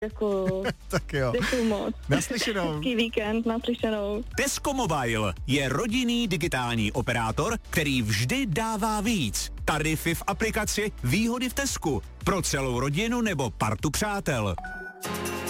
Děkuju. Tak jo. Děkuju moc. Naslyšenou. Hezký víkend, naslyšenou. Tesco Mobile je rodinný digitální operátor, který vždy dává víc. Tarify v aplikaci, výhody v Tesku. Pro celou rodinu nebo partu přátel.